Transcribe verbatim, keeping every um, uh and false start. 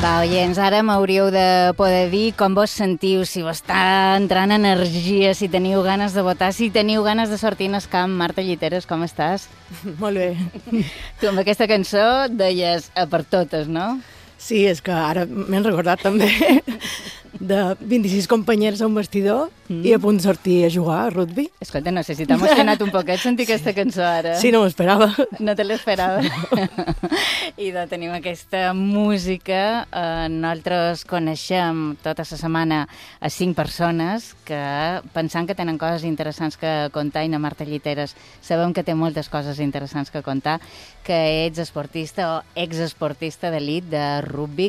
Va, oients, ara m'hauríeu de poder dir com vos sentiu, si vos està entrant energia, si teniu ganes de votar, si teniu ganes de sortir en el camp. Marta Lliteres, com estàs? Molt bé. Tu amb aquesta cançó deies a per totes, no? Sí, és que ara m'he recordat també de vint-i-sis companyeros a un vestidor mm. i a punt de sortir a jugar a rugby. Escolta, no sé si t'ha emocionat un poquet sentir sí. aquesta cançó ara. Sí, no m'esperava. No te l'esperava. I doncs tenim aquesta música. Eh, nosaltres coneixem tota la setmana a cinc persones que, pensant que tenen coses interessants que contar, i na Marta Lliteres sabem que té moltes coses interessants que contar, que ets esportista o exesportista d'elit de rugby.